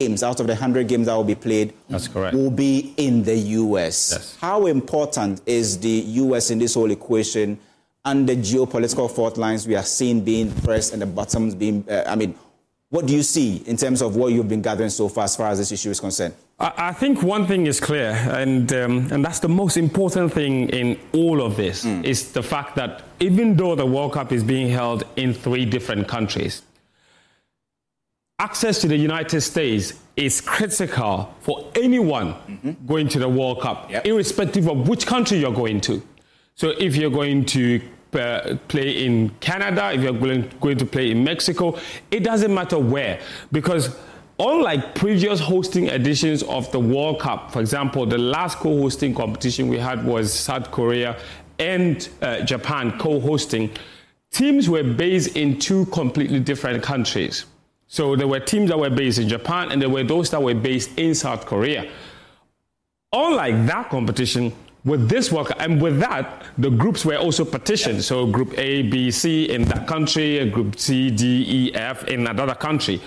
games out of the 100 games that will be played will be in the U.S. Yes. How important is the U.S. in this whole equation and the geopolitical fault lines we are seeing being pressed and the bottoms being, what do you see in terms of what you've been gathering so far as this issue is concerned? I think one thing is clear, and that's the most important thing in all of this, is the fact that even though the World Cup is being held in 3 different countries, access to the United States is critical for anyone going to the World Cup, irrespective of which country you're going to. So if you're going to play in Canada, if you're going to play in Mexico, it doesn't matter where, because unlike previous hosting editions of the World Cup, for example, the last co-hosting competition we had was South Korea and Japan co-hosting, teams were based in 2 completely different countries. So there were teams that were based in Japan and there were those that were based in South Korea. Unlike that competition, with this World Cup, and with that, the groups were also partitioned. So Group A, B, C in that country, Group C, D, E, F in another country.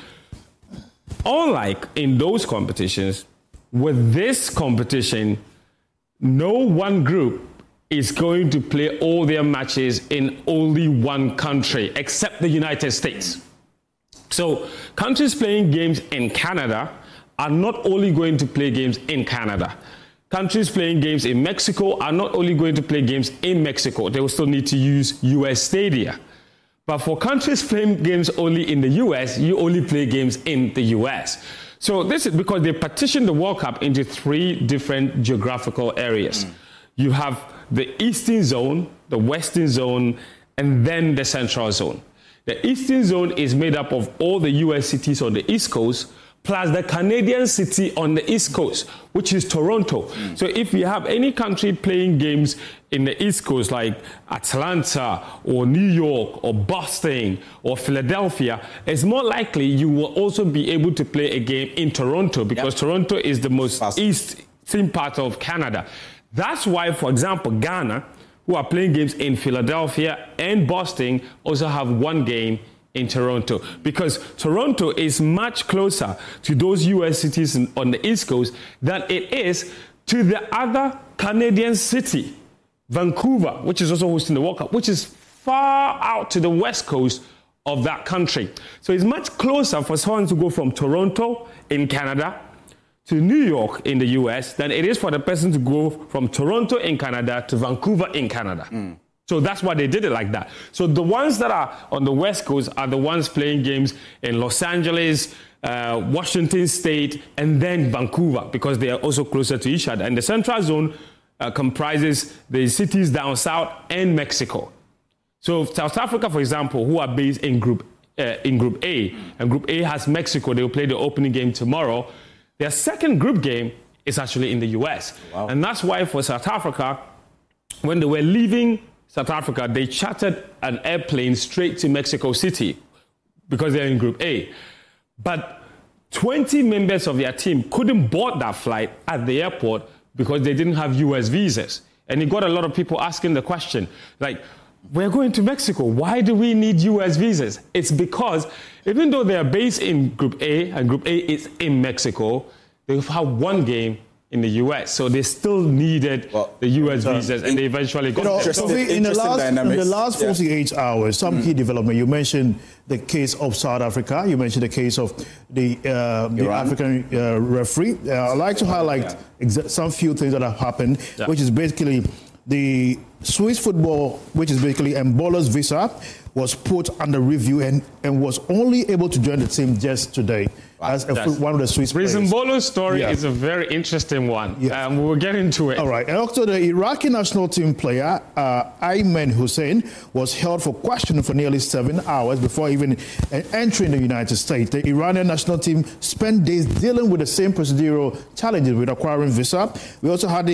Unlike in those competitions, with this competition, no one group is going to play all their matches in only one country, except the United States. So countries playing games in Canada are not only going to play games in Canada. Countries playing games in Mexico are not only going to play games in Mexico, they will still need to use US stadia. But for countries playing games only in the US, you only play games in the US. So this is because they partitioned the World Cup into 3 different geographical areas. You have the Eastern Zone, the Western Zone, and then the Central Zone. The Eastern Zone is made up of all the US cities on the East Coast, plus the Canadian city on the East Coast, which is Toronto. So if you have any country playing games in the East Coast, like Atlanta or New York or Boston or Philadelphia, it's more likely you will also be able to play a game in Toronto, because Toronto is the most eastern part of Canada. That's why, for example, Ghana, who are playing games in Philadelphia and Boston, also have 1 game in Toronto, because Toronto is much closer to those US cities on the East Coast than it is to the other Canadian city, Vancouver, which is also hosting the World Cup, which is far out to the West Coast of that country. So it's much closer for someone to go from Toronto in Canada to New York in the US than it is for the person to go from Toronto in Canada to Vancouver in Canada. So that's why they did it like that. So the ones that are on the West Coast are the ones playing games in Los Angeles, Washington State, and then Vancouver, because they are also closer to each other. And the Central Zone comprises the cities down south and Mexico. So South Africa, for example, who are based in Group A, and Group A has Mexico. They will play the opening game tomorrow. Their second group game is actually in the US. Wow. And that's why for South Africa, when they were leaving South Africa, they chartered an airplane straight to Mexico City because they're in Group A. But 20 members of their team couldn't board that flight at the airport because they didn't have US visas. And it got a lot of people asking the question, like, we're going to Mexico. Why do we need US visas? It's because even though they are based in Group A, and Group A is in Mexico, they have 1 game in the US. So they still needed the US visas, and they eventually got them. So in the last 48 hours, some key development. You mentioned the case of South Africa. You mentioned the case of the African referee. I'd like to highlight some few things that have happened, which is basically the Swiss football, which is basically Mbolo's visa, was put under review and was only able to join the team just today as one of the Swiss players. Mbolo's story is a very interesting one. We'll get into it. All right. And also the Iraqi national team player, Ayman Hussein, was held for questioning for nearly 7 hours before even entering the United States. The Iranian national team spent days dealing with the same procedural challenges with acquiring visa. We also had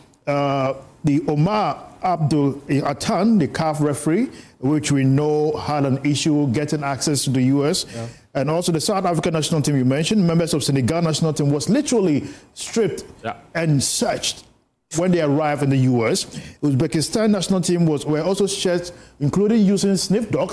the Omar Abdul Atan, the CAF referee, which we know had an issue getting access to the U.S. And also the South African national team you mentioned, members of Senegal national team was literally stripped and searched when they arrived in the U.S. Uzbekistan national team were also searched, including using sniff dogs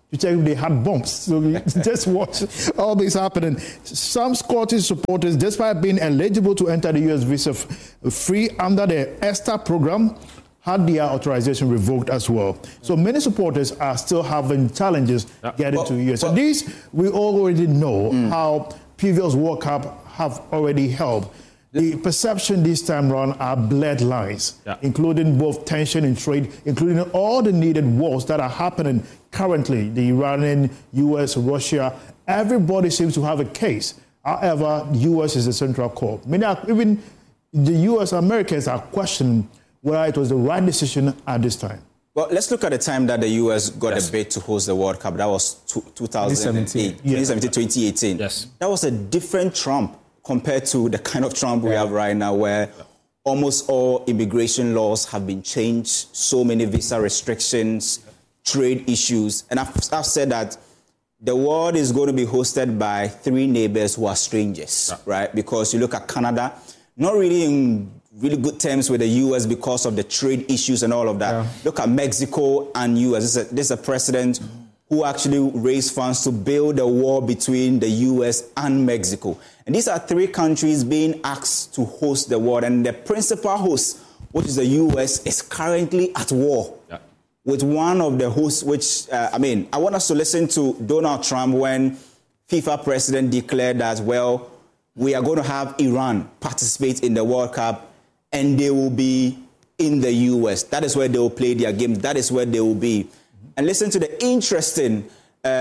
to check if they had bombs. So just watch all this happening. Some Scottish supporters, despite being eligible to enter the US visa free under the ESTA program, had their authorization revoked as well. So many supporters are still having challenges getting to the US. So these, we already know how previous World Cup have already helped. The perception this time around are blurred lines, including both tension in trade, including all the needed wars that are happening currently, the Iranian, US, Russia. Everybody seems to have a case. However, the US is the central core. Many are, even the US Americans are questioning whether it was the right decision at this time. Well, let's look at the time that the US got a bid to host the World Cup. That was 2017, 2018. Yes. That was a different Trump compared to the kind of Trump we have right now, where almost all immigration laws have been changed, so many visa restrictions, trade issues. And I've said that the world is going to be hosted by three neighbors who are strangers, right? Because you look at Canada, not really in really good terms with the US because of the trade issues and all of that. Look at Mexico and US. This is a president who actually raised funds to build a wall between the US and Mexico. And these are three countries being asked to host the world. And the principal host, which is the US, is currently at war with one of the hosts, which, I want us to listen to Donald Trump when FIFA president declared that, well, we are going to have Iran participate in the World Cup and they will be in the US. That is where they will play their games. That is where they will be. And listen to the interesting,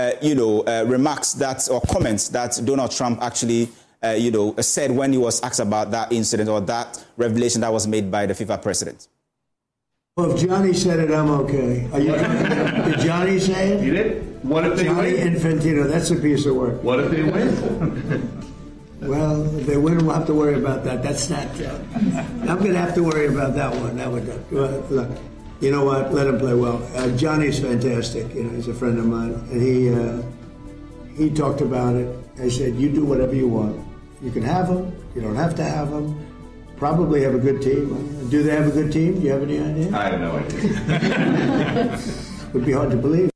remarks or comments that Donald Trump actually, said when he was asked about that incident or that revelation that was made by the FIFA president. Well, if Johnny said it, I'm okay. Are you? Did Johnny say it? He did. What if they Johnny win? Infantino, that's a piece of work. What if they win? Well, if they win, we'll have to worry about that. That's not. I'm going to have to worry about that one. Look, you know what? Let him play well. Johnny's fantastic. He's a friend of mine, and he talked about it. I said, you do whatever you want. You can have him. You don't have to have him. Probably have a good team. Do they have a good team? Do you have any idea? I have no idea. Would be hard to believe.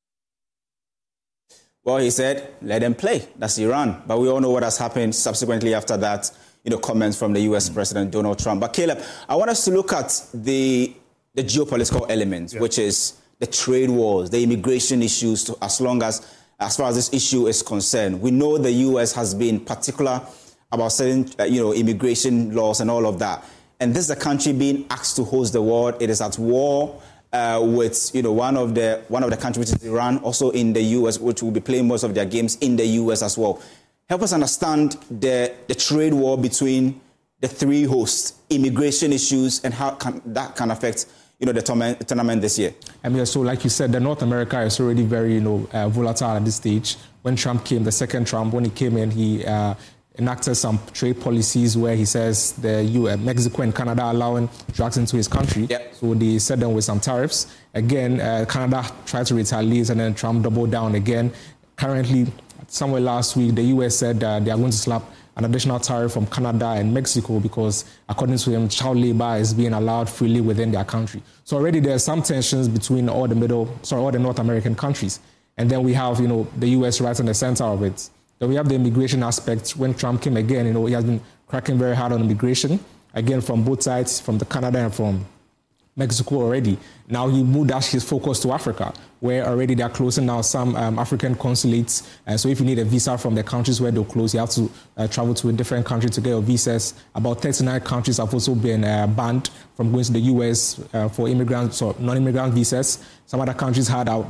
Well, he said, let them play. That's Iran. But we all know what has happened subsequently after that, comments from the U.S. President Donald Trump. But Caleb, I want us to look at the geopolitical elements, which is the trade wars, the immigration issues, as far as this issue is concerned. We know the U.S. has been particular about certain, immigration laws and all of that. And this is a country being asked to host the world. It is at war with, one of the countries, which is Iran, also in the U.S., which will be playing most of their games in the U.S. as well. Help us understand the trade war between the three hosts, immigration issues, and how that can affect, the tournament this year. So like you said, the North America is already very, volatile at this stage. When Trump came, the second Trump, when he came in, he enacted some trade policies where he says the Mexico and Canada allowing drugs into his country. So they set them with some tariffs. Again, Canada tried to retaliate, and then Trump doubled down again. Currently, somewhere last week, the U.S. said they are going to slap an additional tariff from Canada and Mexico because, according to him, child labor is being allowed freely within their country. So already there are some tensions between all the North American countries. And then we have, the U.S. right in the center of it. Then we have the immigration aspect. When Trump came again, he has been cracking very hard on immigration, again, from both sides, from the Canada and from Mexico already. Now he moved his focus to Africa, where already they are closing now some African consulates. So if you need a visa from the countries where they'll close, you have to travel to a different country to get your visas. About 39 countries have also been banned from going to the U.S. For immigrants or non-immigrant visas. Some other countries had about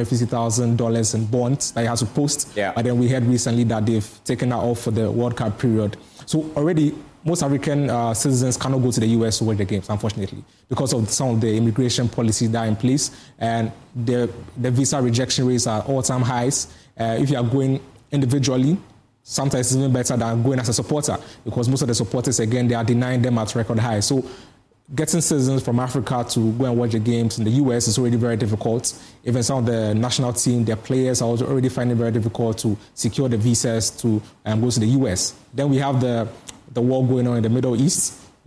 $150,000 in bonds that you have to post. But then we heard recently that they've taken that off for the World Cup period. So already most African citizens cannot go to the U.S. to watch the games, unfortunately, because of some of the immigration policies that are in place. And the visa rejection rates are all-time highs. If you are going individually, sometimes it's even better than going as a supporter, because most of the supporters, again, they are denying them at record highs. So getting citizens from Africa to go and watch the games in the U.S. is already very difficult. Even some of the national team, their players are also already finding it very difficult to secure the visas to go to the U.S. Then we have the war going on in the Middle East.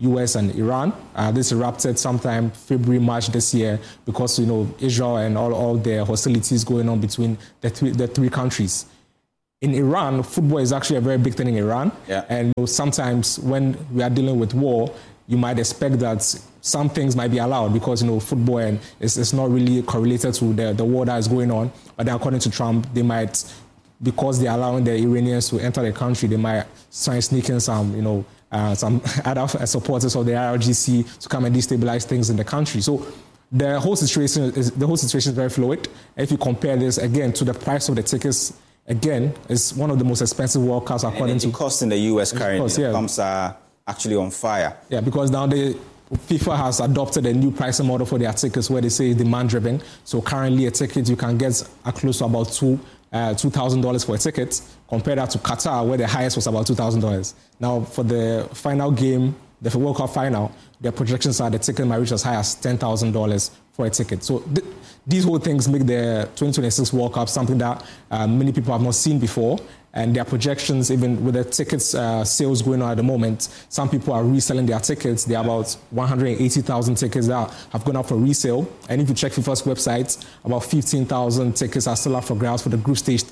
US and Iran. This erupted sometime February, March this year because, Israel and all the hostilities going on between the three countries. In Iran, football is actually a very big thing in Iran. Yeah. And sometimes when we are dealing with war, you might expect that some things might be allowed because, football and it's not really correlated to the war that is going on. But then according to Trump, they might, because they're allowing the Iranians to enter the country, they might try and sneak in some other supporters of the IRGC to come and destabilize things in the country. So the whole situation is very fluid. If you compare this again to the price of the tickets, again, it's one of the most expensive World Cups according to... The cost in the US currently, pumps are actually on fire. Yeah, because now FIFA has adopted a new pricing model for their tickets where they say it's demand-driven. So currently a ticket, you can get close to about $2,000 for a ticket, compared that to Qatar, where the highest was about $2,000. Now, for the final game, the World Cup final, their projections are the ticket might reach as high as $10,000 for a ticket. So these whole things make the 2026 World Cup something that many people have not seen before. And their projections, even with the tickets sales going on at the moment, some people are reselling their tickets. There are about 180,000 tickets that have gone up for resale. And if you check FIFA's website, about 15,000 tickets are still up for grabs for the group stage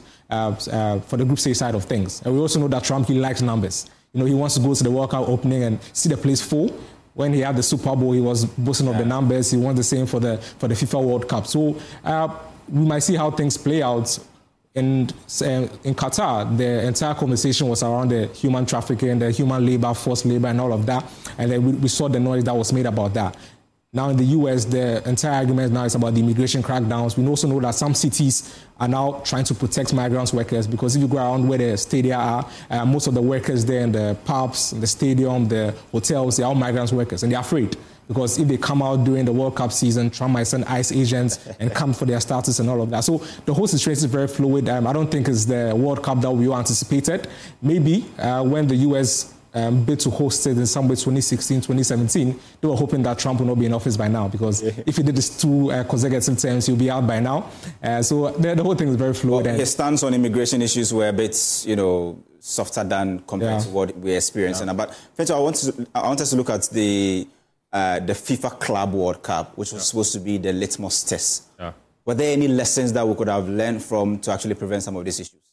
side of things. And we also know that Trump, he likes numbers. He wants to go to the World Cup opening and see the place full. When he had the Super Bowl, he was boasting of the numbers. He wants the same for the FIFA World Cup. So we might see how things play out. In Qatar, the entire conversation was around the human trafficking, the human labor, forced labor, and all of that. And then we saw the noise that was made about that. Now in the US, the entire argument now is about the immigration crackdowns. We also know that some cities are now trying to protect migrant workers because if you go around where the stadia are, most of the workers there in the pubs, the stadium, the hotels, they're all migrant workers, and they're afraid. Because if they come out during the World Cup season, Trump might send ICE agents and come for their status and all of that. So the whole situation is very fluid. I don't think it's the World Cup that we all anticipated. Maybe when the US bid to host it in somewhere 2016, 2017, they were hoping that Trump will not be in office by now because if he did this 2 consecutive terms, he'll be out by now. So the whole thing is very fluid. Well, his stance on immigration issues were a bit, softer than compared to what we're experiencing. Yeah. But Fecho, I want us to look at the FIFA Club World Cup, which was supposed to be the litmus test. Yeah. Were there any lessons that we could have learned from to actually prevent some of these issues?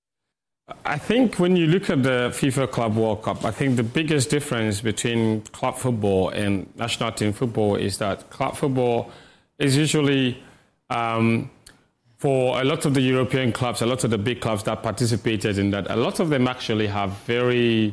I think when you look at the FIFA Club World Cup, I think the biggest difference between club football and national team football is that club football is usually, for a lot of the European clubs, a lot of the big clubs that participated in that, a lot of them actually have very...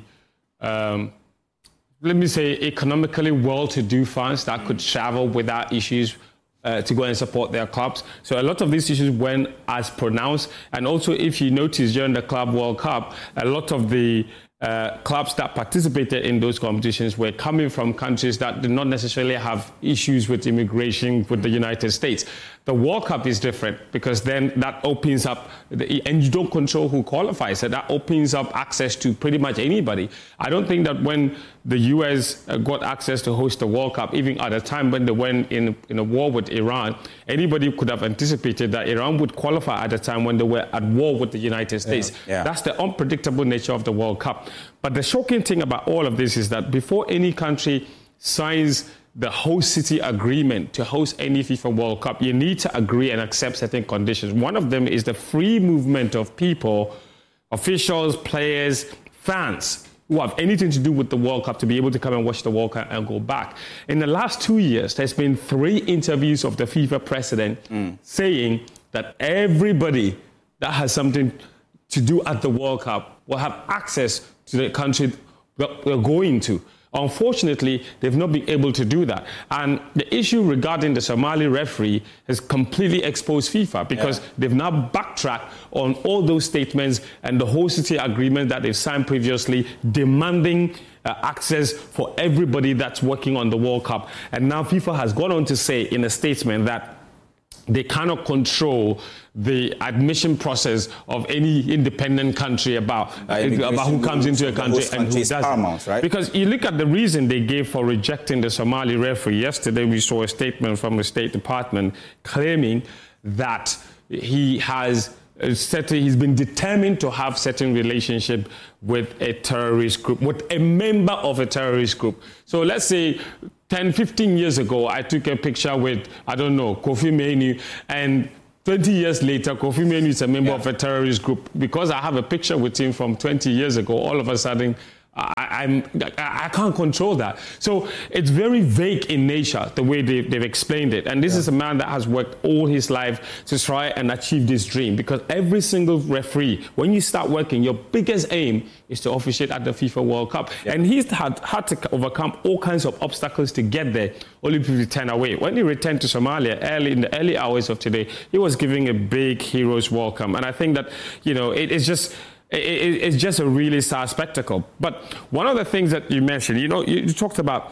let me say, economically well-to-do fans that could travel without issues to go and support their clubs. So a lot of these issues weren't as pronounced. And also, if you notice during the Club World Cup, a lot of the clubs that participated in those competitions were coming from countries that did not necessarily have issues with immigration with the United States. The World Cup is different because then that opens up, and you don't control who qualifies, so that opens up access to pretty much anybody. I don't think that when the US got access to host the World Cup, even at a time when they went in a war with Iran, anybody could have anticipated that Iran would qualify at a time when they were at war with the United States. Yeah. That's the unpredictable nature of the World Cup. But the shocking thing about all of this is that before any country signs the host city agreement to host any FIFA World Cup, you need to agree and accept certain conditions. One of them is the free movement of people, officials, players, fans who have anything to do with the World Cup to be able to come and watch the World Cup and go back. In the last 2 years, there's been 3 interviews of the FIFA president saying that everybody that has something to do at the World Cup will have access to the country that we're going to. Unfortunately, they've not been able to do that. And the issue regarding the Somali referee has completely exposed FIFA because they've now backtracked on all those statements and the whole city agreement that they've signed previously, demanding access for everybody that's working on the World Cup. And now FIFA has gone on to say in a statement that they cannot control the admission process of any independent country about who comes into a country and who doesn't. Right? Because you look at the reason they gave for rejecting the Somali referee. Yesterday we saw a statement from the State Department claiming that he has he's been determined to have certain relationship with a terrorist group, with a member of a terrorist group. So let's say 10, 15 years ago, I took a picture with, I don't know, Kofi Manu, and 20 years later, Kofi Manu is a member of a terrorist group. Because I have a picture with him from 20 years ago, all of a sudden, I can't control that. So it's very vague in nature, the way they've explained it. And this is a man that has worked all his life to try and achieve this dream. Because every single referee, when you start working, your biggest aim is to officiate at the FIFA World Cup. And he's had to overcome all kinds of obstacles to get there, only to return away. When he returned to Somalia in the early hours of today, he was giving a big hero's welcome. And I think that, it's just a really sad spectacle. But one of the things that you mentioned, you talked about,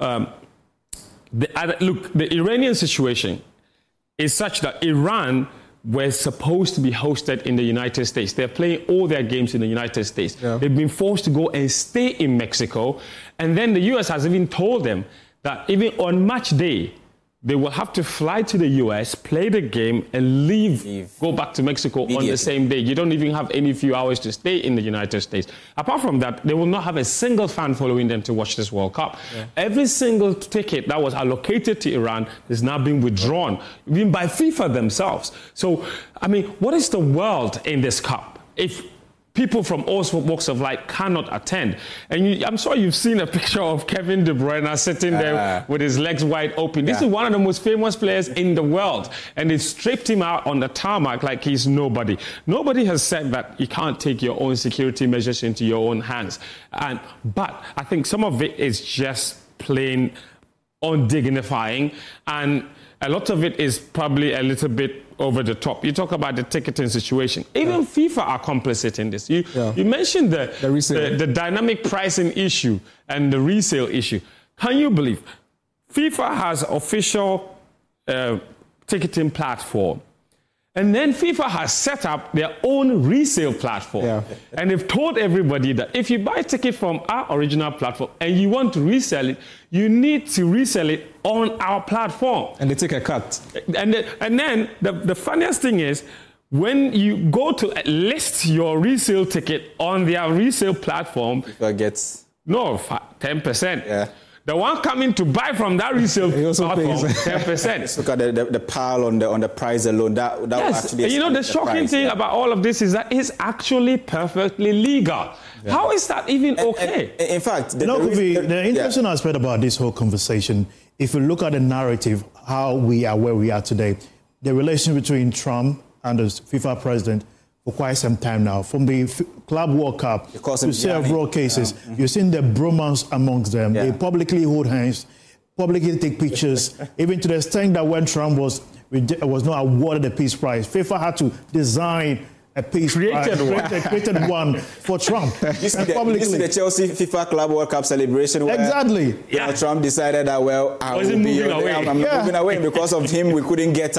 the Iranian situation is such that Iran were supposed to be hosted in the United States. They're playing all their games in the United States. Yeah. They've been forced to go and stay in Mexico. And then the US has even told them that even on match day, they will have to fly to the US, play the game, and go back to Mexico on the same day. You don't even have any few hours to stay in the United States. Apart from that, they will not have a single fan following them to watch this World Cup. Yeah. Every single ticket that was allocated to Iran is now being withdrawn, even by FIFA themselves. So, what is the world in this cup if people from all walks of life cannot attend? And I'm sure you've seen a picture of Kevin De Bruyne sitting there with his legs wide open. This is one of the most famous players in the world. And they stripped him out on the tarmac like he's nobody. Nobody has said that you can't take your own security measures into your own hands. But I think some of it is just plain undignifying. And a lot of it is probably a little bit over the top. You talk about the ticketing situation. Even FIFA are complicit in this. You mentioned the dynamic pricing issue and the resale issue. Can you believe FIFA has official ticketing platform, and then FIFA has set up their own resale platform. Yeah. And they've told everybody that if you buy a ticket from our original platform and you want to resell it, you need to resell it on our platform. And they take a cut. And then the funniest thing is, when you go to list your resale ticket on their resale platform, FIFA gets 10%. Yeah. The one coming to buy from that resale platform, 10%. Let's look at the pile on the price alone. That yes. actually. The shocking thing about all of this is that it's actually perfectly legal. Yeah. How is that even okay? And in fact, the interesting aspect about this whole conversation, if you look at the narrative, how we are where we are today, the relation between Trump and the FIFA president for quite some time now, from the Club World Cup to several cases, you've seen the bromance amongst them. Yeah. They publicly hold hands, publicly take pictures, even to the extent that when Trump was not awarded the Peace Prize, FIFA had to design a peace prize, created one for Trump. You see the Chelsea FIFA Club World Cup celebration where Trump decided that, I'm moving away. Because of him, we couldn't get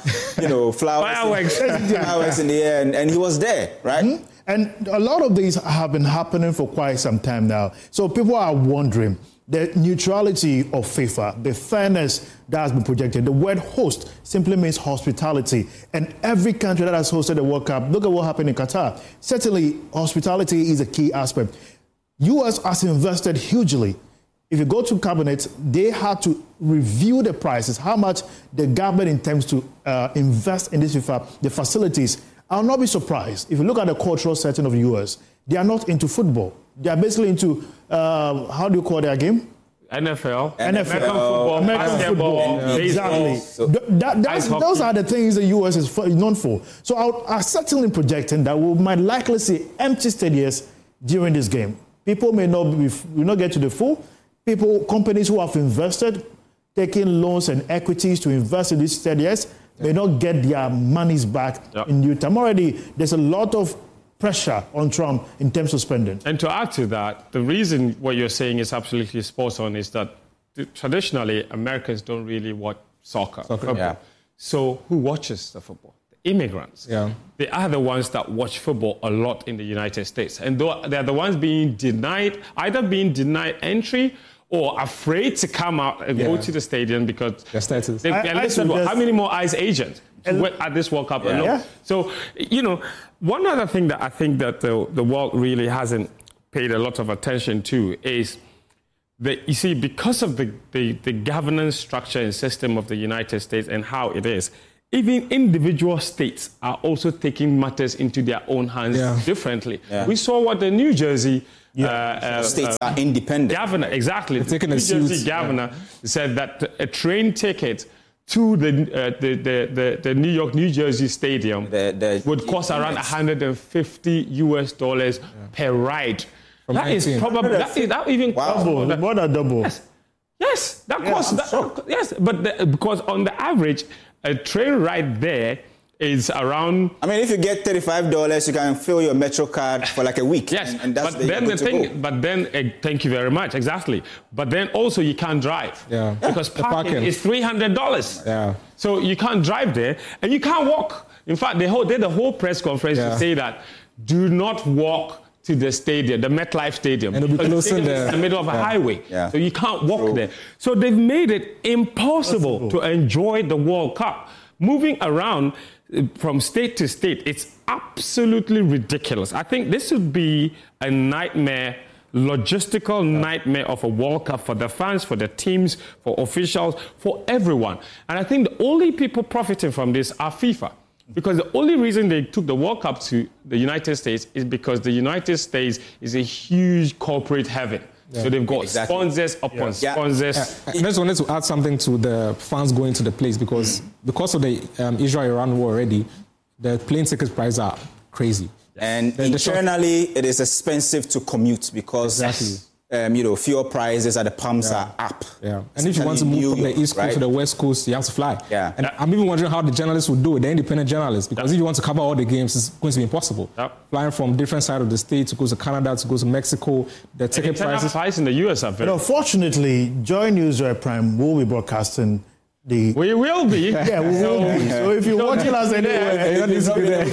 fireworks in the air, and he was there, right? Mm-hmm. And a lot of these have been happening for quite some time now. So people are wondering, the neutrality of FIFA, the fairness that has been projected. The word host simply means hospitality. And every country that has hosted the World Cup, look at what happened in Qatar. Certainly, hospitality is a key aspect. US has invested hugely. If you go to cabinet, they had to review the prices, how much the government intends to invest in this FIFA, the facilities. I'll not be surprised. If you look at the cultural setting of the US, they are not into football. They are basically into, how do you call their game? NFL. American football. Exactly. So those are the things the US is known for. So I'm certainly projecting that we might likely see empty stadiums during this game. People may not get to the full. Companies who have invested, taking loans and equities to invest in these stadiums, may not get their monies back in due time. Already, there's a lot of pressure on Trump in terms of spending. And to add to that, the reason what you're saying is absolutely spot on is that traditionally Americans don't really watch soccer. Yeah. So who watches the football? The immigrants. Yeah. They are the ones that watch football a lot in the United States. And they're the ones being denied entry or afraid to come out and go to the stadium because status. how many more ICE agents? at this World Cup alone. Yeah. So, one other thing that I think that the world really hasn't paid a lot of attention to is you see, because of the governance structure and system of the United States and how it is, even individual states are also taking matters into their own hands differently. Yeah. We saw what the New Jersey states are independent. Governor, exactly. The New Jersey governor said that a train ticket to the New York, New Jersey stadium would cost around $150 per ride. That is probably that even double, more than double. Yes, that costs. Yes, but because on the average, a train ride there is around. I mean, if you get $35, you can fill your Metro card for like a week. Yes, and that's but then the thing. But then, thank you very much. Exactly. But then also you can't drive. Yeah. Because parking is $300. Yeah. So you can't drive there and you can't walk. In fact, they did the whole press conference to say that do not walk to the stadium, the MetLife Stadium. And it'll be closer there. In the middle of a highway. Yeah. So you can't walk there. So they've made it impossible to enjoy the World Cup. Moving around from state to state, it's absolutely ridiculous. I think this would be a nightmare, logistical nightmare of a World Cup for the fans, for the teams, for officials, for everyone. And I think the only people profiting from this are FIFA. Because the only reason they took the World Cup to the United States is because the United States is a huge corporate heaven. Yeah. So they've got sponsors upon sponsors. I just wanted to add something to the fans going to the place because of the Israel-Iran war already, the plane ticket prices are crazy. And internally, it is expensive to commute because fuel prices at the pumps are up. Yeah. And if you want to move from the East Coast to the West Coast, you have to fly. Yeah. And I'm even wondering how the journalists would do it, the independent journalists, because if you want to cover all the games, it's going to be impossible. Flying from different sides of the state to go to Canada, to go to Mexico, the ticket prices in the US are very... Fortunately, Joy Newswire Prime will be broadcasting We will be. Yeah, we will be. So if you're watching us anywhere, you need to be there.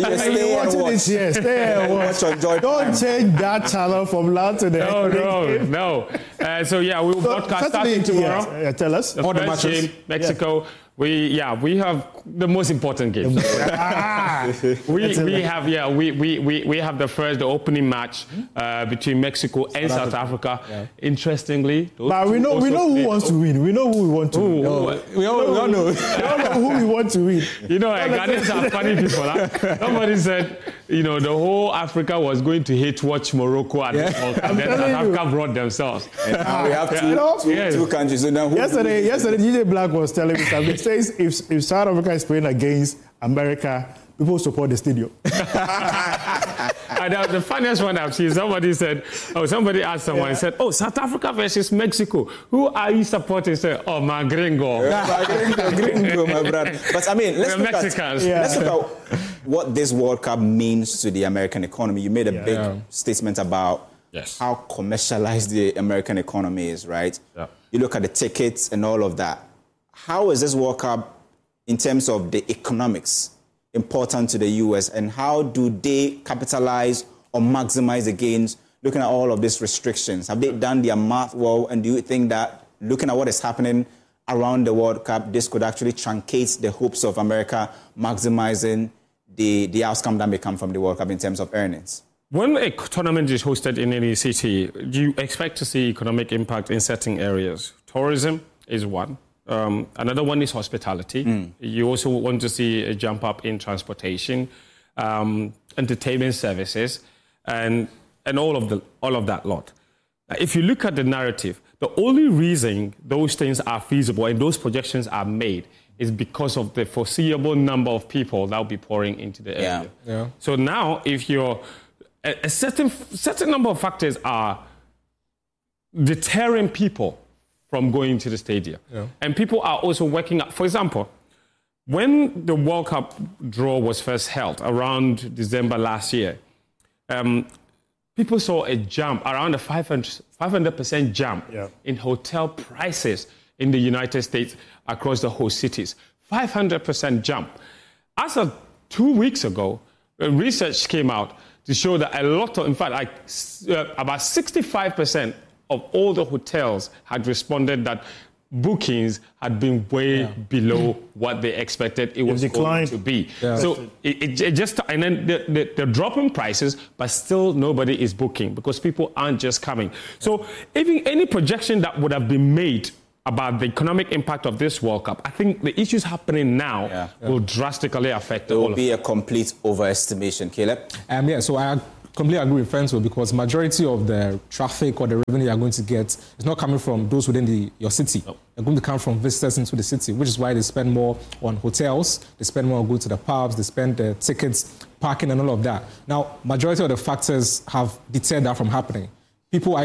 Stay and watch. Don't change that channel from now to the No. So we'll broadcast starting tomorrow. Tell us. All the matches. Mexico. Yeah. We have the most important game. We have the opening match between Mexico and South Africa. Yeah. Interestingly, but we know who wants to win. We know who we want to win. We all know. We all know who we want to win. Ghanaians are funny people. Somebody said, the whole Africa was going to hate watch Morocco at the World Cup. Then South Africa brought themselves. And now we have two countries. So now yesterday, DJ Black was telling me something. Says if South Africa is playing against America, people support the stadium. And the funniest one I've seen, somebody asked someone, said, South Africa versus Mexico. Who are you supporting? Said, my gringo. Gringo, my brother. But I mean, let's look at what this World Cup means to the American economy. You made a big statement about how commercialized the American economy is, right? Yeah. You look at the tickets and all of that. How is this World Cup, in terms of the economics, important to the U.S., and how do they capitalize or maximize the gains looking at all of these restrictions? Have they done their math well, and do you think that looking at what is happening around the World Cup, this could actually truncate the hopes of America maximizing the outcome that may come from the World Cup in terms of earnings? When a tournament is hosted in any city, you expect to see economic impact in certain areas. Tourism is one. Another one is hospitality. You also want to see a jump up in transportation, entertainment services, and all of that lot. If you look at the narrative, the only reason those things are feasible and those projections are made is because of the foreseeable number of people that will be pouring into the area. Yeah. So now, if you're a certain number of factors are deterring people from going to the stadium. Yeah. And people are also working up. For example, when the World Cup draw was first held around December last year, people saw a jump, around a 500% jump in hotel prices in the United States across the whole cities. 500% jump. As of 2 weeks ago, research came out to show that about 65% of all the hotels had responded that bookings had been way below what they expected it was going to be. Yeah. So it just, and then they're dropping prices, but still nobody is booking because people aren't just coming. So even any projection that would have been made about the economic impact of this World Cup, I think the issues happening now will drastically affect all of it. It will be a complete overestimation. Caleb? So I completely agree with Fento because majority of the traffic or the revenue you're going to get is not coming from those within your city. Nope. They're going to come from visitors into the city, which is why they spend more on hotels, they spend more on going to the pubs, they spend the tickets, parking and all of that. Now, majority of the factors have deterred that from happening. People,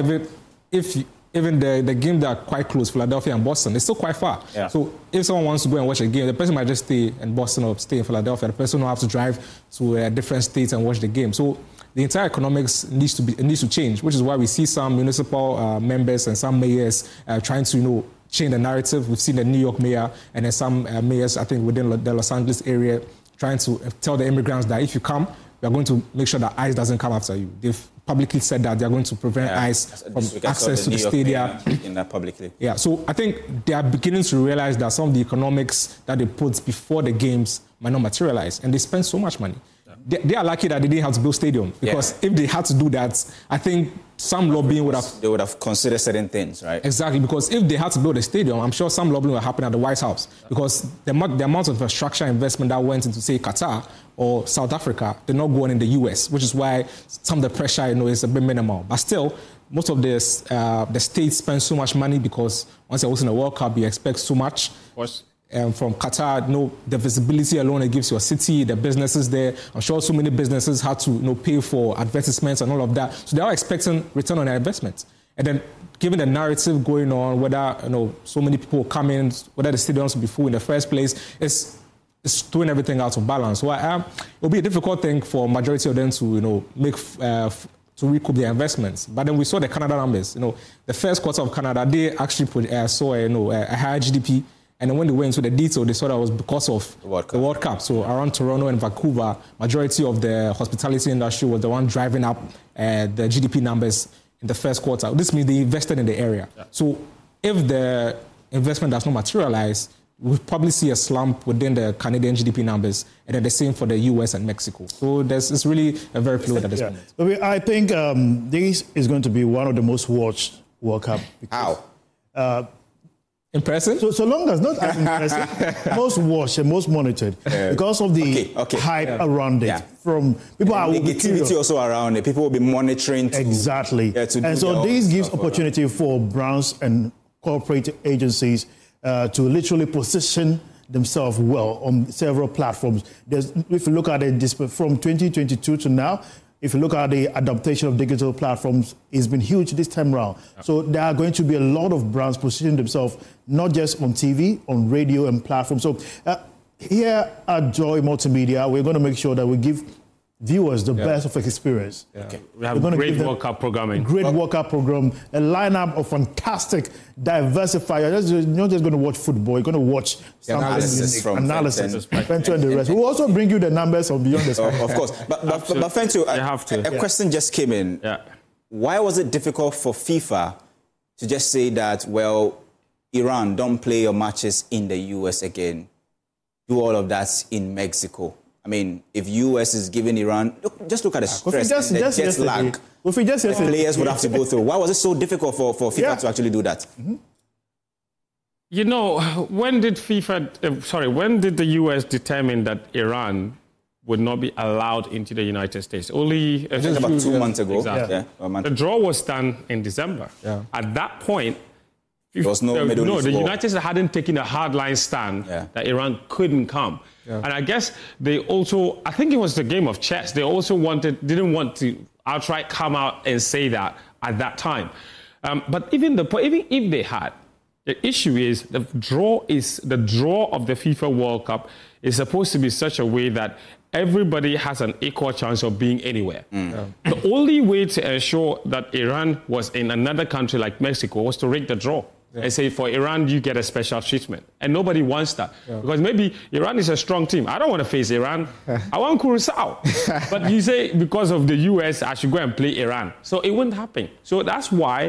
even the game that are quite close, Philadelphia and Boston, it's still quite far. Yeah. So if someone wants to go and watch a game, the person might just stay in Boston or stay in Philadelphia. The person will have to drive to a different state and watch the game. So the entire economics needs to change, which is why we see some municipal members and some mayors trying to change the narrative. We've seen the New York mayor and then some mayors, I think, within the Los Angeles area, trying to tell the immigrants that if you come, we are going to make sure that ICE doesn't come after you. They've publicly said that they are going to prevent ICE from access to the stadium. In that publicly. Yeah, so I think they are beginning to realize that some of the economics that they put before the games might not materialize, and they spend so much money. They are lucky that they didn't have to build stadium because if they had to do that, I think some lobbying would have... They would have considered certain things, right? Exactly, because if they had to build a stadium, I'm sure some lobbying will happen at the White House because the amount of infrastructure investment that went into, say, Qatar or South Africa did not go on in the US, which is why some of the pressure, is a bit minimal. But still, most of the states spend so much money because once you're hosting a World Cup, you expect so much. Of course. From Qatar, the visibility alone it gives your city, the businesses there. I'm sure so many businesses had to pay for advertisements and all of that. So they are expecting return on their investment. And then given the narrative going on, whether so many people come in, whether the stadiums will be full in the first place, it's throwing everything out of balance. So it will be a difficult thing for majority of them to make to recoup their investments. But then we saw the Canada numbers. The first quarter of Canada, they actually saw a higher GDP. And then when they went into the detail, they saw that was because of the World Cup. So around Toronto and Vancouver, majority of the hospitality industry was the one driving up the GDP numbers in the first quarter. This means they invested in the area. Yeah. So if the investment does not materialize, we'll probably see a slump within the Canadian GDP numbers, and then the same for the US and Mexico. So it's really a very fluid at this moment. I think this is going to be one of the most watched World Cup. How? Impressive? So long as not as impressive, most watched and most monitored because of the hype around it. From people are negativity also around it. People will be monitoring exactly. And so this gives opportunity for brands and corporate agencies to literally position themselves well on several platforms. If you look at it from 2022 to now, if you look at the adaptation of digital platforms, it's been huge this time around. So there are going to be a lot of brands positioning themselves, not just on TV, on radio and platforms. So here at Joy Multimedia, we're going to make sure that we give viewers the best of experience. Yeah. Okay. We have great World Cup programming. Great World Cup program, a lineup of fantastic, diversified. You're not just going to watch football, you're going to watch some analysis. Fento and the rest. We'll also bring you the numbers of Beyond the Sport. Of course. But Fento, a question just came in. Yeah. Why was it difficult for FIFA to just say that, Iran, don't play your matches in the US again. Do all of that in Mexico? I mean, if US is giving Iran, just look at the stress and the jet lag the players would have to go through. Why was it so difficult for FIFA to actually do that? Mm-hmm. When did when did the US determine that Iran would not be allowed into the United States? Only about 2 months ago. Exactly. Yeah. The draw was done in December. Yeah. At that point, there was the United States hadn't taken a hardline stand that Iran couldn't come. Yeah. And I guess they also, I think it was the game of chess, they also didn't want to outright come out and say that at that time. But even if they had, the issue is the draw of the FIFA World Cup is supposed to be such a way that everybody has an equal chance of being anywhere. The only way to ensure that Iran was in another country like Mexico was to rig the draw. And say, for Iran, you get a special treatment. And nobody wants that. Because maybe Iran is a strong team. I don't want to face Iran. I want Curacao. But you say, because of the US, I should go and play Iran. So it wouldn't happen. So that's why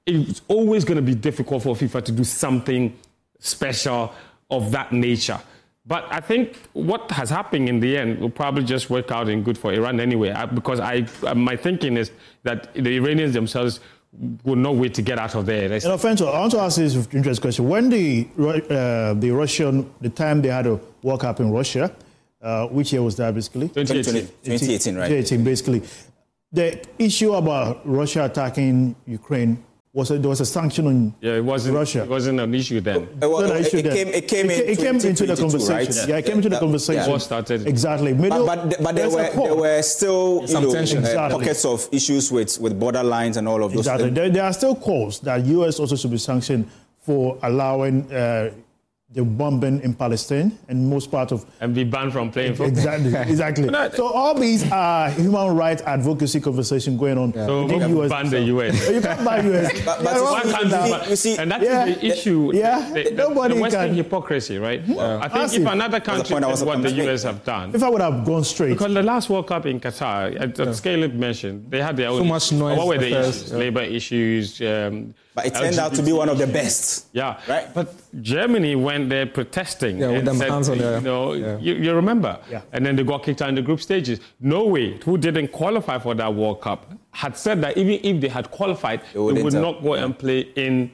it's always going to be difficult for FIFA to do something special of that nature. But I think what has happened in the end will probably just work out in good for Iran anyway, because my thinking is that the Iranians themselves will not wait to get out of there. Fencho, I want to ask this interesting question. When the time they had a World Cup in Russia, which year was that basically? 2018, right? 2018, basically. The issue about Russia attacking Ukraine, there was a sanction on Russia. It wasn't an issue then. It came into the conversation. Right? Yeah, it came into the conversation. War started. Exactly. But there were still pockets of issues with borderlines and all of those. Exactly. There are still calls that U.S. also should be sanctioned for allowing the bombing in Palestine and most part of... And be banned from playing football. Exactly. So all these are human rights advocacy conversation going on. Yeah. So you ban the US. You can't ban US. You see, and that's the issue. The Western hypocrisy, right? I think if another country did what the US have done... If I would have gone straight. Because the last World Cup in Qatar, as Caleb mentioned, they had their own... So much noise. What were the issues? Labor issues... but it turned out to be one of the best. Yeah. Right? But Germany went there protesting. Yeah, with them said, hands on you remember? Yeah. And then they got kicked out in the group stages. Norway, who didn't qualify for that World Cup, had said that even if they had qualified, they would not go and play in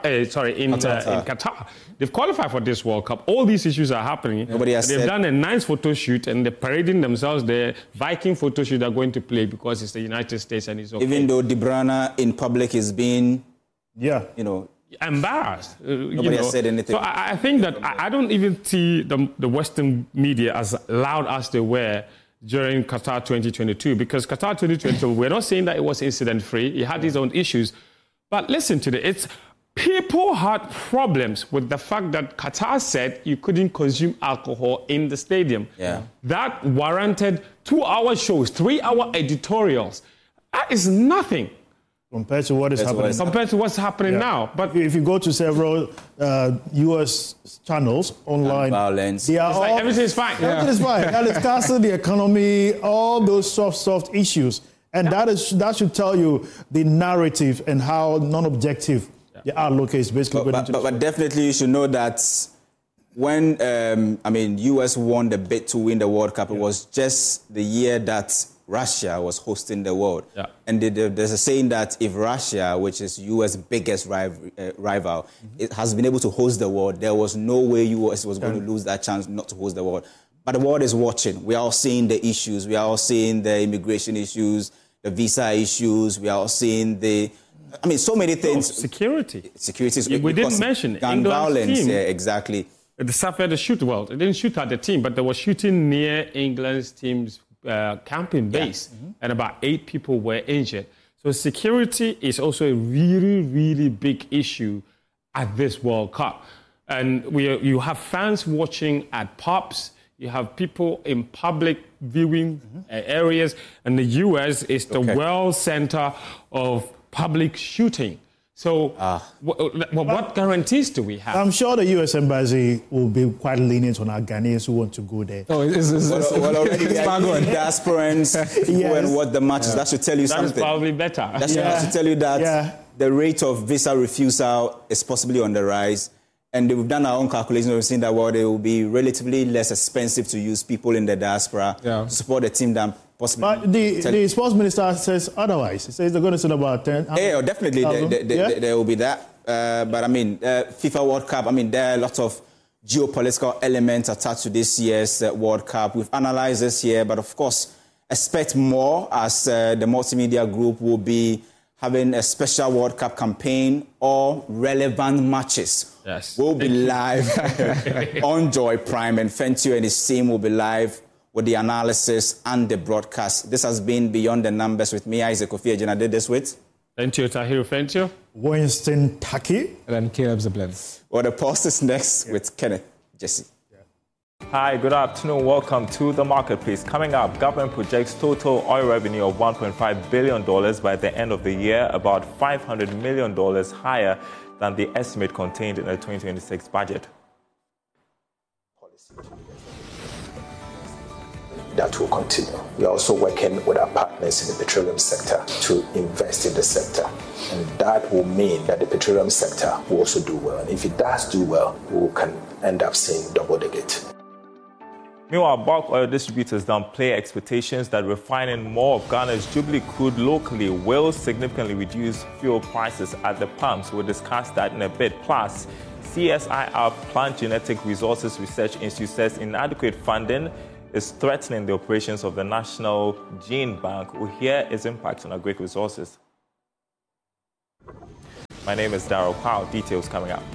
Qatar. They've qualified for this World Cup. All these issues are happening. They've done a nice photo shoot and they're parading themselves. The Viking photo shoot are going to play because it's the United States and it's okay. Even though De Bruyne in public is being... embarrassed. Nobody has said anything. So I think that I don't even see the Western media as loud as they were during Qatar 2022, because Qatar 2022, we're not saying that it was incident-free. It had its own issues. But listen to this. People had problems with the fact that Qatar said you couldn't consume alcohol in the stadium. Yeah. That warranted 2-hour shows, 3-hour editorials. That is nothing. Compared to what is happening. Compared to what's happening now. But if you go to several U.S. channels online, violence. Everything's fine. Everything is fine. That is casting the economy, all those soft issues. And that should tell you the narrative and how non-objective the outlook is basically. But definitely you should know that when, U.S. won the bid to win the World Cup, it was just the year that Russia was hosting the world. Yeah. And there's a saying that if Russia, which is U.S. biggest rival, it has been able to host the world, there was no way U.S. was going to lose that chance not to host the world. But the world is watching. We are all seeing the issues. We are all seeing the immigration issues, the visa issues. We are all seeing so many things. Security. We didn't mention gun violence. Yeah, exactly. They suffered a shoot. Well, they didn't shoot at the team, but they were shooting near England's team's camping base, and about 8 people were injured. So security is also a really, really big issue at this World Cup. And you have fans watching at pubs, you have people in public viewing areas, and the US is the world center of public shooting. So what guarantees do we have? I'm sure the U.S. Embassy will be quite lenient on our Ghanaians who want to go there. Oh, already we are diasporans who and what the matches. That should tell you something. That's probably better. That should tell you that the rate of visa refusal is possibly on the rise. And we've done our own calculations. We've seen that it will be relatively less expensive to use people in the diaspora to support the team than possibly. But the sports minister says otherwise. He says they're going to send about 10. Yeah, definitely there will be that. But FIFA World Cup, there are a lot of geopolitical elements attached to this year's World Cup. We've analyzed this year, but of course, expect more as the multimedia group will be having a special World Cup campaign or relevant matches. Yes. We'll be live on Joy Prime, and Fentio and his team will be live with the analysis and the broadcast. This has been Beyond the Numbers with me, Isaac Ofie. I did this with Fentio Tahiru Fentio, Winston Taki, and then Caleb Zablin. Well, the post is next with Kenneth Jesse. Hi, good afternoon. Welcome to The Marketplace. Coming up, government projects total oil revenue of $1.5 billion by the end of the year, about $500 million higher than the estimate contained in the 2026 budget. that will continue. We are also working with our partners in the petroleum sector to invest in the sector. And that will mean that the petroleum sector will also do well. And if it does do well, we can end up seeing double-digit. Meanwhile, bulk oil distributors downplay expectations that refining more of Ghana's Jubilee crude locally will significantly reduce fuel prices at the pumps. We'll discuss that in a bit. Plus, CSIR Plant Genetic Resources Research Institute says inadequate funding is threatening the operations of the National Gene Bank. We'll hear its impact on agric resources. My name is Darryl Powell. Details coming up.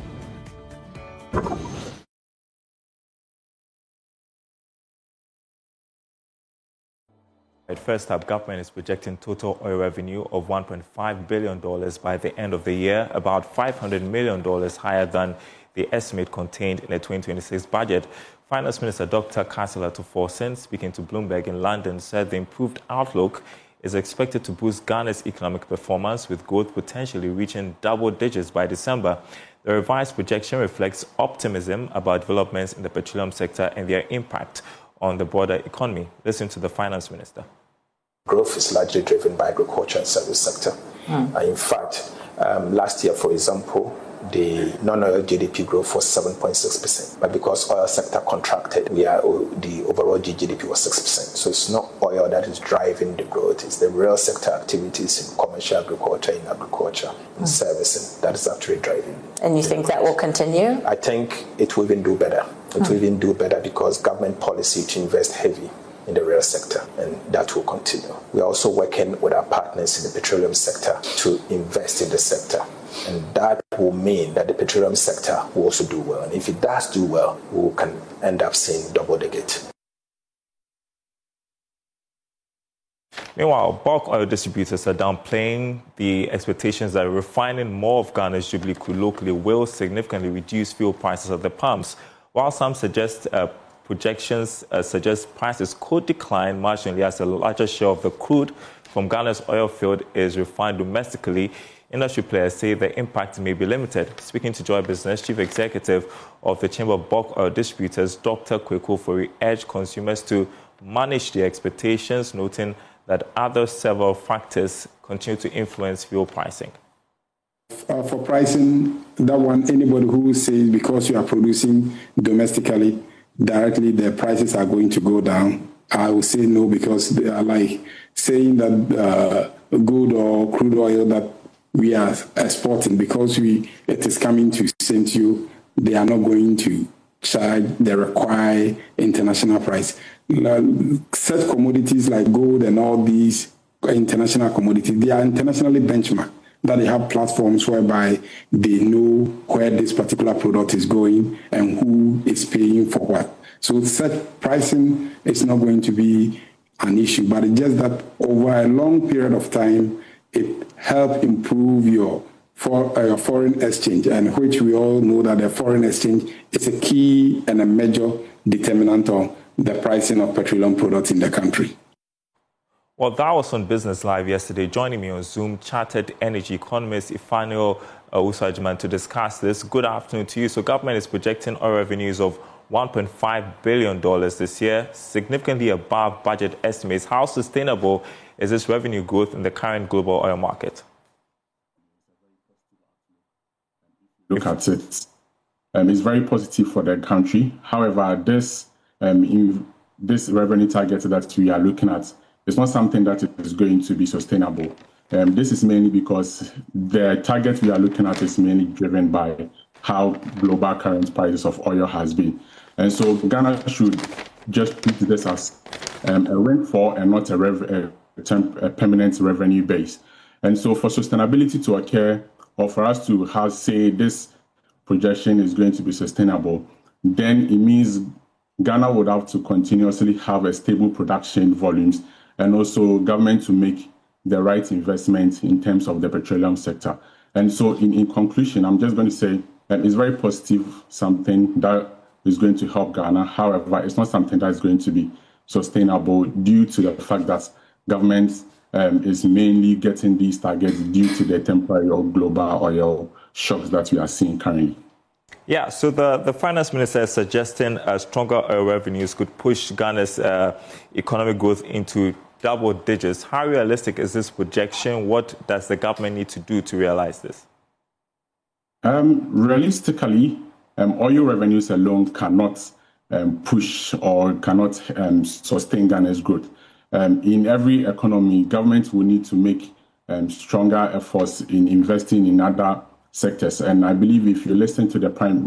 First up, government is projecting total oil revenue of $1.5 billion by the end of the year, about $500 million higher than the estimate contained in the 2026 budget. Finance Minister Dr. Kasala Tuforsen, speaking to Bloomberg in London, said the improved outlook is expected to boost Ghana's economic performance, with growth potentially reaching double digits by December. The revised projection reflects optimism about developments in the petroleum sector and their impact on the broader economy. Listen to the Finance Minister. Growth is largely driven by agriculture and service sector. In fact, last year, for example, the non-oil GDP growth was 7.6%. But because oil sector contracted, the overall GDP was 6%. So it's not oil that is driving the growth. It's the real sector activities in commercial agriculture, in servicing that is actually driving. And you think that will continue? I think it will even do better. It will even do better because government policy to invest heavy in the real sector, and that will continue. We are also working with our partners in the petroleum sector to invest in the sector. And that will mean that the petroleum sector will also do well. And if it does do well, we can end up seeing double-digit. Meanwhile, bulk oil distributors are downplaying the expectations that refining more of Ghana's Jubilee crude locally will significantly reduce fuel prices at the pumps. While some projections suggest prices could decline marginally as a larger share of the crude from Ghana's oil field is refined domestically, industry players say the impact may be limited. Speaking to Joy Business, Chief Executive of the Chamber of Bulk Oil Distributors, Dr. Kweku Ofori, urged consumers to manage their expectations, noting that other several factors continue to influence fuel pricing. For pricing, that one, anybody who says because you are producing domestically, directly the prices are going to go down, I will say no, because they are like saying that good or crude oil that we are exporting, because it is coming to St. You, they are not going to charge the required international price. Such commodities like gold and all these international commodities, they are internationally benchmarked, that they have platforms whereby they know where this particular product is going and who is paying for what. So such pricing is not going to be an issue, but it's just that over a long period of time, it helps improve your foreign exchange, and which we all know that the foreign exchange is a key and a major determinant of the pricing of petroleum products in the country. Well, that was on Business Live yesterday. Joining me on Zoom, chartered energy economist Ifeanyi Owusu-Agyeman to discuss this. Good afternoon to you. So government is projecting oil revenues of $1.5 billion this year, significantly above budget estimates. How sustainable is this revenue growth in the current global oil market? Look at it. It's very positive for the country. However, this revenue target that we are looking at is not something that is going to be sustainable. This is mainly because the target we are looking at is mainly driven by how global current prices of oil has been. And so Ghana should just treat this as a rainfall and not a permanent revenue base. And so for sustainability to occur, or for us to say this projection is going to be sustainable, then it means Ghana would have to continuously have a stable production volumes, and also government to make the right investment in terms of the petroleum sector. And so in conclusion, I'm just going to say that it's very positive, something that is going to help Ghana. However, it's not something that is going to be sustainable due to the fact that government is mainly getting these targets due to the temporary or global oil shocks that we are seeing currently. Yeah, so the finance minister is suggesting stronger oil revenues could push Ghana's economic growth into double digits. How realistic is this projection? What does the government need to do to realize this? Realistically, oil revenues alone cannot push or cannot sustain Ghana's growth. In every economy, government will need to make stronger efforts in investing in other sectors. And I believe if you listen to the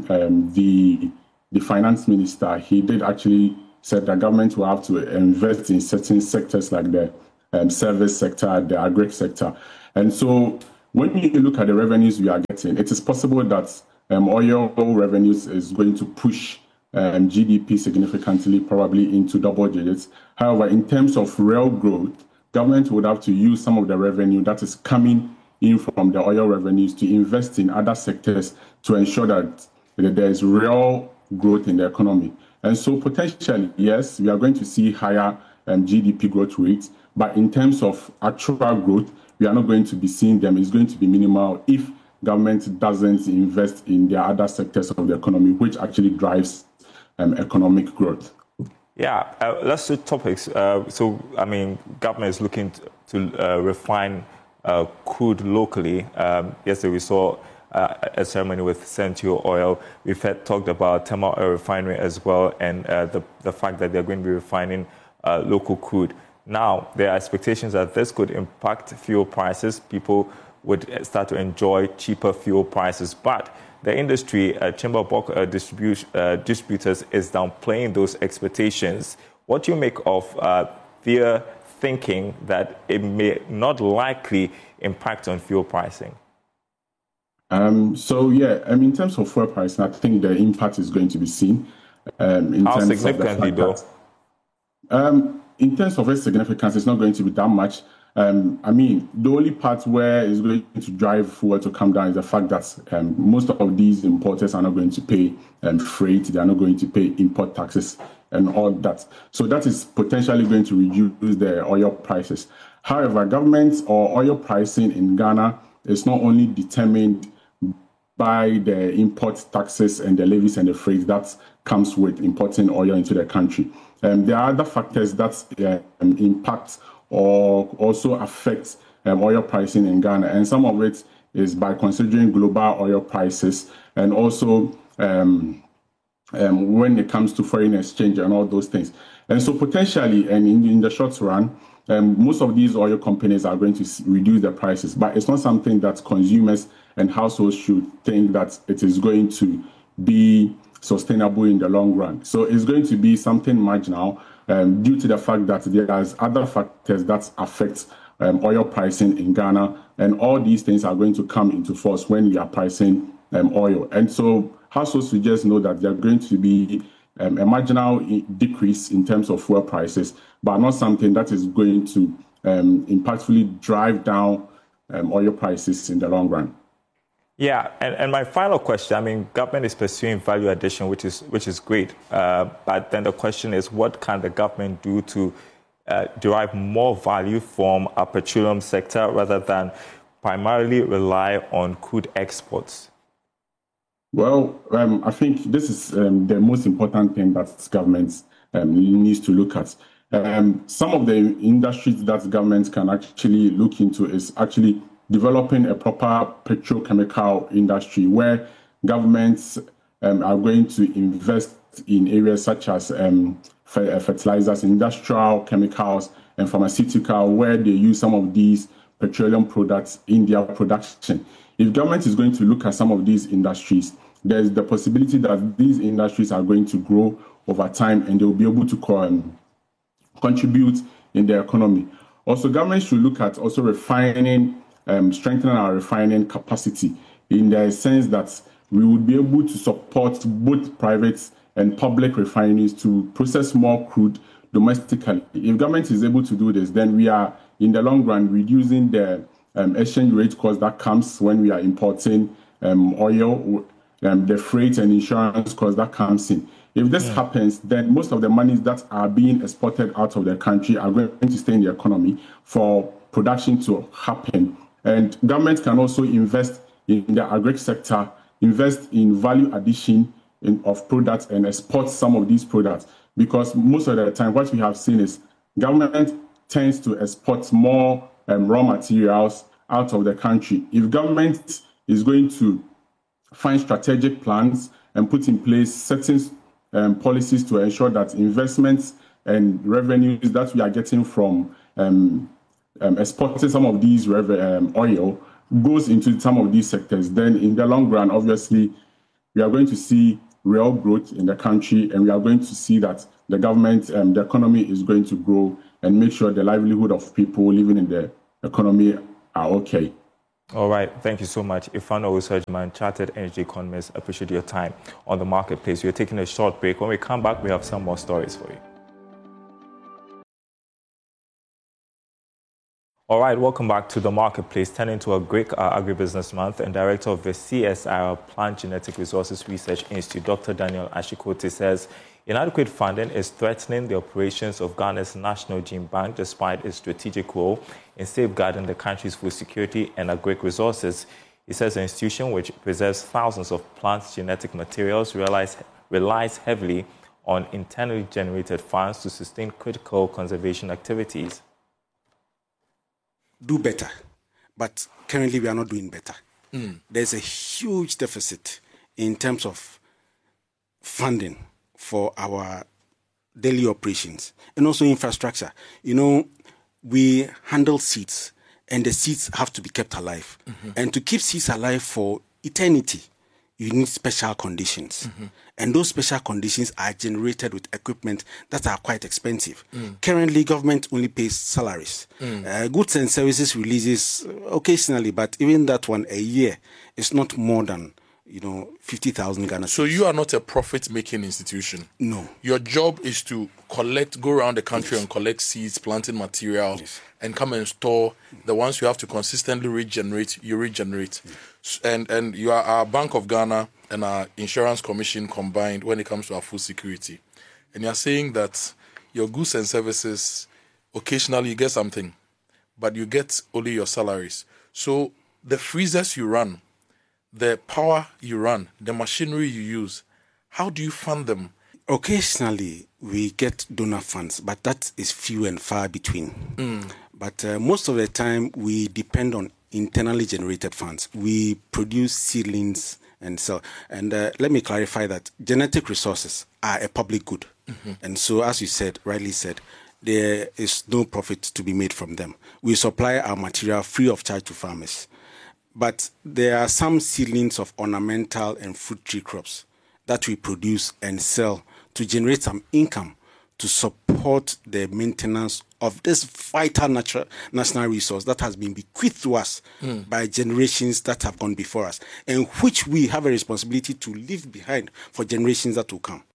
finance minister, he did actually said that government will have to invest in certain sectors like the service sector, the agri sector. And so when you look at the revenues we are getting, it is possible that oil revenues is going to push GDP significantly, probably into double digits. However, in terms of real growth, government would have to use some of the revenue that is coming in from the oil revenues to invest in other sectors to ensure that there is real growth in the economy. And so potentially, yes, we are going to see higher GDP growth rates, but in terms of actual growth, we are not going to be seeing them. It's going to be minimal if government doesn't invest in the other sectors of the economy, which actually drives economic growth. Yeah, let's switch topics. Government is looking to refine crude locally. Yesterday we saw a ceremony with Central Oil. We've talked about Tema Oil Refinery as well, and the fact that they're going to be refining local crude. Now, there are expectations that this could impact fuel prices. People would start to enjoy cheaper fuel prices. But the industry, Chamber of Bulk Distributors, is downplaying those expectations. What do you make of their thinking that it may not likely impact on fuel pricing? In terms of fuel pricing, I think the impact is going to be seen. How significantly, though? In terms of its significance, it's not going to be that much. The only part where it's going to drive fuel to come down is the fact that most of these importers are not going to pay freight, they are not going to pay import taxes and all that. So that is potentially going to reduce the oil prices. However, government or oil pricing in Ghana is not only determined by the import taxes and the levies and the freight that comes with importing oil into the country. There are other factors that impact or also affect oil pricing in Ghana, and some of it is by considering global oil prices and also when it comes to foreign exchange and all those things. And so potentially, and in the short run, most of these oil companies are going to reduce their prices, but it's not something that consumers and households should think that it is going to be sustainable in the long run. So it's going to be something marginal due to the fact that there are other factors that affect oil pricing in Ghana, and all these things are going to come into force when we are pricing oil. And so households should just know that there are going to be a marginal decrease in terms of fuel prices, but not something that is going to impactfully drive down oil prices in the long run. Yeah, and my final question, government is pursuing value addition, which is great. But then the question is, what can the government do to derive more value from a petroleum sector rather than primarily rely on crude exports? Well, I think this is the most important thing that government needs to look at. Some of the industries that government can actually look into is actually developing a proper petrochemical industry where governments are going to invest in areas such as fertilizers, industrial chemicals, and pharmaceutical, where they use some of these petroleum products in their production. If government is going to look at some of these industries, there's the possibility that these industries are going to grow over time and they'll be able to contribute in the economy. Also, government should look at also refining, strengthening our refining capacity in the sense that we would be able to support both private and public refineries to process more crude domestically. If government is able to do this, then we are, in the long run, reducing the exchange rate cost that comes when we are importing oil, the freight and insurance cost that comes in. If this happens, then most of the monies that are being exported out of the country are going to stay in the economy for production to happen. And government can also invest in the agri sector invest in value addition of products and export some of these products. Because most of the time, what we have seen is government tends to export more raw materials out of the country. If government is going to find strategic plans and put in place certain policies to ensure that investments and revenues that we are getting from exporting some of these oil goes into some of these sectors, then in the long run, obviously, we are going to see real growth in the country, and we are going to see that the government, the economy is going to grow and make sure the livelihood of people living in the economy are okay. All right. Thank you so much. Ifano Usajiman, Chartered Energy Economist, appreciate your time on the marketplace. We are taking a short break. When we come back, we have some more stories for you. All right, welcome back to the marketplace. Turning to a great agribusiness month, and director of the CSIR Plant Genetic Resources Research Institute, Dr. Daniel Ashikote, says inadequate funding is threatening the operations of Ghana's National Gene Bank despite its strategic role in safeguarding the country's food security and agric resources. He says the institution, which preserves thousands of plant genetic materials, relies heavily on internally generated funds to sustain critical conservation activities. Do better, but currently we are not doing better. There's a huge deficit in terms of funding for our daily operations and also infrastructure. You know, we handle seeds, and the seeds have to be kept alive. And to keep seeds alive for eternity, you need special conditions. And those special conditions are generated with equipment that are quite expensive. Currently, government only pays salaries. Goods and services releases occasionally, but even that one a year is not more than 50,000 Ghana. So you are not a profit-making institution? No. Your job is to go around the country and collect seeds, planting material, and come and store the ones you have to consistently regenerate. You regenerate. And you are our Bank of Ghana and our Insurance Commission combined when it comes to our food security. And you are saying that your goods and services, occasionally you get something, but you get only your salaries. So the freezers you run, the power you run, the machinery you use, how do you fund them? Occasionally, we get donor funds, but that is few and far between. But most of the time, we depend on internally generated funds. We produce seedlings and sell. And let me clarify that genetic resources are a public good. And so, as you said, rightly said, there is no profit to be made from them. We supply our material free of charge to farmers. But there are some seedlings of ornamental and fruit tree crops that we produce and sell to generate some income to support the maintenance of this vital national resource that has been bequeathed to us by generations that have gone before us, and which we have a responsibility to leave behind for generations that will come.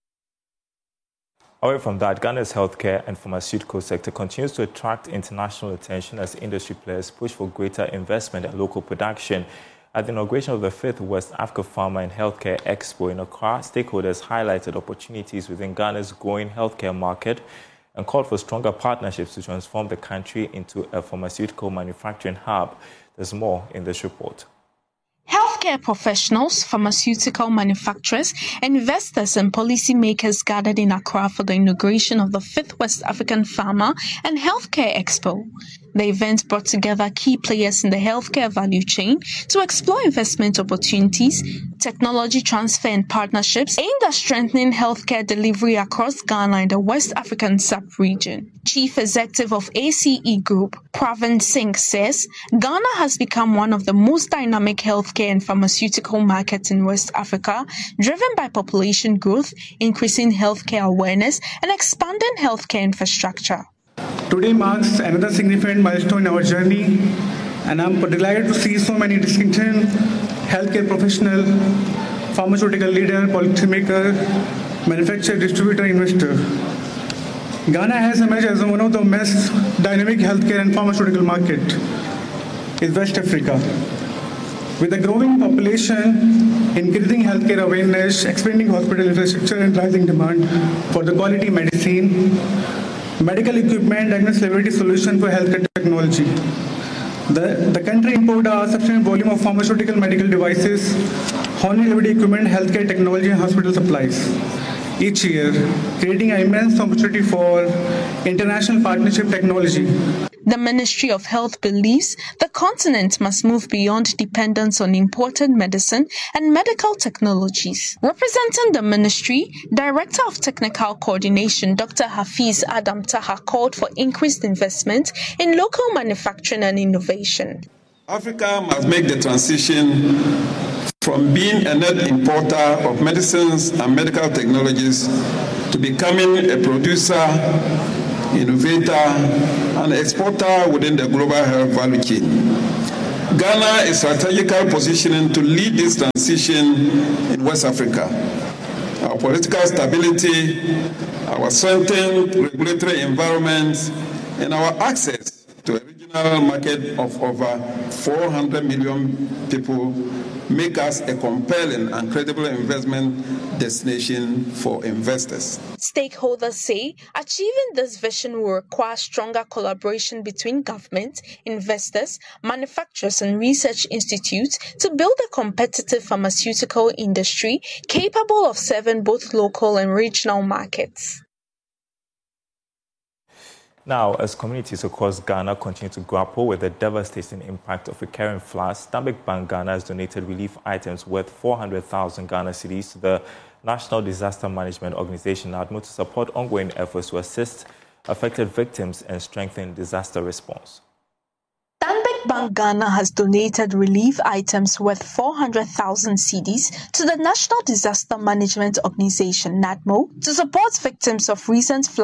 Away from that, Ghana's healthcare and pharmaceutical sector continues to attract international attention as industry players push for greater investment and local production. At the inauguration of the 5th West Africa Pharma and Healthcare Expo in Accra, stakeholders highlighted opportunities within Ghana's growing healthcare market and called for stronger partnerships to transform the country into a pharmaceutical manufacturing hub. There's more in this report. Healthcare professionals, pharmaceutical manufacturers, investors and policymakers gathered in Accra for the inauguration of the 5th West African Pharma and Healthcare Expo. The event brought together key players in the healthcare value chain to explore investment opportunities, technology transfer and partnerships aimed at strengthening healthcare delivery across Ghana and the West African sub-region. Chief Executive of ACE Group, Pravin Singh, says Ghana has become one of the most dynamic healthcare and pharmaceutical markets in West Africa, driven by population growth, increasing healthcare awareness, and expanding healthcare infrastructure. Today marks another significant milestone in our journey, and I'm delighted to see so many distinguished healthcare professional, pharmaceutical leader, policymaker, manufacturer, distributor, investor. Ghana has emerged as one of the most dynamic healthcare and pharmaceutical market in West Africa. With a growing population, increasing healthcare awareness, expanding hospital infrastructure, and rising demand for the quality medicine, medical equipment, and laboratory solutions for healthcare technology. The country imported a substantial volume of pharmaceutical medical devices, horn-related equipment, healthcare technology, and hospital supplies each year, creating an immense opportunity for international partnership technology. The Ministry of Health believes the continent must move beyond dependence on imported medicine and medical technologies. Representing the ministry, Director of Technical Coordination Dr. Hafiz Adam Taha called for increased investment in local manufacturing and innovation. Africa must make the transition from being a net importer of medicines and medical technologies to becoming a producer, innovator, and exporter within the global health value chain. Ghana is strategically positioning to lead this transition in West Africa. Our political stability, our strengthened regulatory environment, and our access to a regional market of over 400 million people make us a compelling and credible investment destination for investors. Stakeholders say achieving this vision will require stronger collaboration between government, investors, manufacturers, and research institutes to build a competitive pharmaceutical industry capable of serving both local and regional markets. Now, as communities across Ghana continue to grapple with the devastating impact of recurring floods, Stanbic Bank Ghana has donated relief items worth 400,000 Ghana cedis to the National Disaster Management Organization, NADMO, to support ongoing efforts to assist affected victims and strengthen disaster response. Stanbic Bank Ghana has donated relief items worth 400,000 cedis to the National Disaster Management Organization, NADMO, to support victims of recent floods